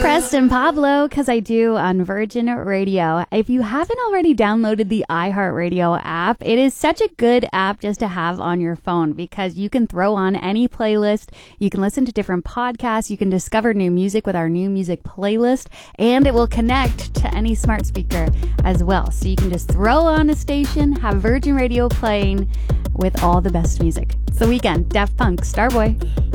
Preston Pablo, because I do on Virgin Radio. If you haven't already downloaded the iHeartRadio app, it is such a good app just to have on your phone because you can throw on any playlist. You can listen to different podcasts. You can discover new music with our new music playlist, and it will connect to any smart speaker as well. So you can just throw on a station, have Virgin Radio playing with all the best music. It's the weekend. Daft Punk, Starboy.